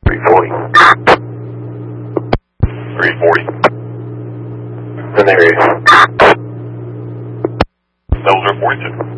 340. 340. And there he is. Those are 42.